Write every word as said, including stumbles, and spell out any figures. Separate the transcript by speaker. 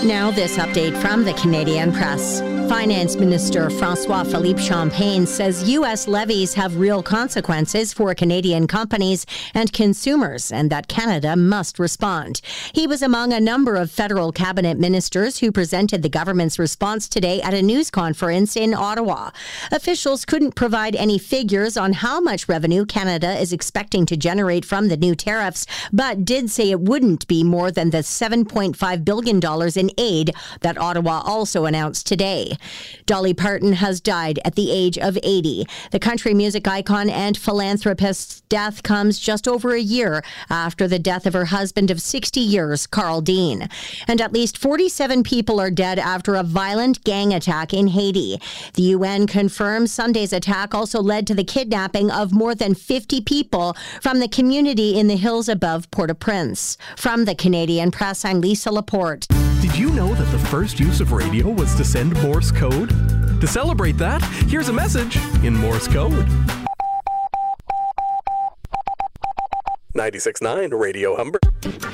Speaker 1: Now, this update from the Canadian Press. Finance Minister François-Philippe Champagne says U S levies have real consequences for Canadian companies and consumers, and that Canada must respond. He was among a number of federal cabinet ministers who presented the government's response today at a news conference in Ottawa. Officials couldn't provide any figures on how much revenue Canada is expecting to generate from the new tariffs, but did say it wouldn't be more than the seven point five billion dollars in aid that Ottawa also announced today. Dolly Parton has died at the age of eighty. The country music icon and philanthropist's death comes just over a year after the death of her husband of sixty years, Carl Dean. And at least forty-seven people are dead after a violent gang attack in Haiti. The U N confirms Sunday's attack also led to the kidnapping of more than fifty people from the community in the hills above Port-au-Prince. From the Canadian Press, I'm Lisa Laporte.
Speaker 2: Did you know that the first use of radio was to send Morse code? To celebrate that, here's a message in Morse code. ninety-six point nine Radio Humber.